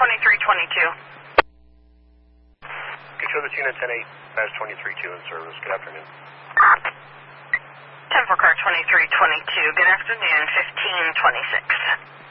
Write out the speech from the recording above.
2322. Okay, show the unit 10-8-232 in service. Good afternoon. 10 for car 2322. Good afternoon, 1526.